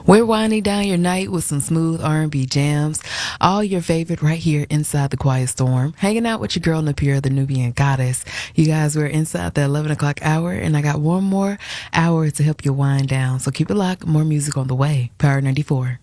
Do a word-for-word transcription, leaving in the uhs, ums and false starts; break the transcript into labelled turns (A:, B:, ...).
A: We're winding down your night with some smooth R and B jams, all your favorite right here inside the Quiet Storm. Hanging out with your girl Napira, the Nubian goddess. You guys, we're inside the eleven o'clock hour, and I got one more hour to help you wind down. So keep it locked. More music on the way. Power ninety-four.